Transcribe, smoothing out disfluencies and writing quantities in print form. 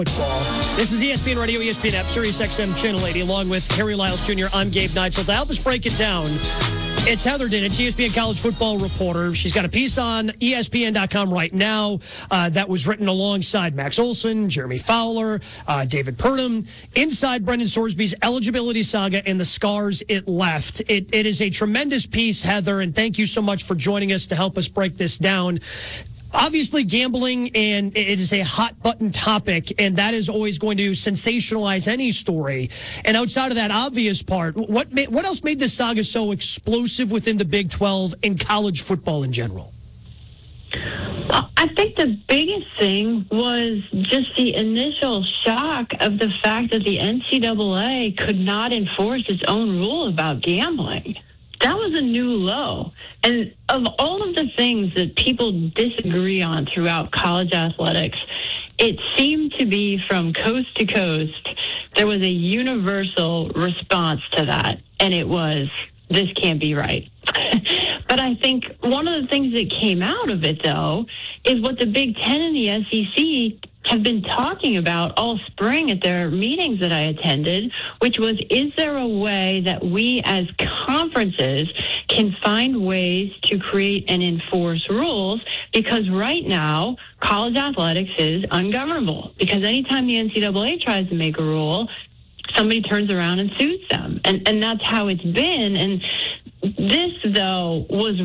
Football. This is ESPN Radio, ESPN App, Sirius XM Channel 80, along with Harry Lyles Jr. I'm Gabe Neitzel. To help us break it down, it's Heather Dinich, ESPN college football reporter. She's got a piece on ESPN.com right now that was written alongside Max Olson, Jeremy Fowler, David Purdom, inside Brendan Sorsby's eligibility saga and the scars it left. It is a tremendous piece, Heather, and thank you so much for joining us to help us break this down. Obviously, gambling, and it is a hot-button topic, and that is always going to sensationalize any story. And outside of that obvious part, what else made this saga so explosive within the Big 12 and college football in general? Well, I think the biggest thing was just the initial shock of the fact that the NCAA could not enforce its own rule about gambling. That was a new low. And of all of the things that people disagree on throughout college athletics, it seemed to be from coast to coast, there was a universal response to that. And it was, this can't be right. But I think one of the things that came out of it, though, is what the Big Ten and the SEC have been talking about all spring at their meetings that I attended, which was, is there a way that we as conferences can find ways to create and enforce rules? Because right now, college athletics is ungovernable. Because anytime the NCAA tries to make a rule, somebody turns around and sues them. And that's how it's been. And this, though, was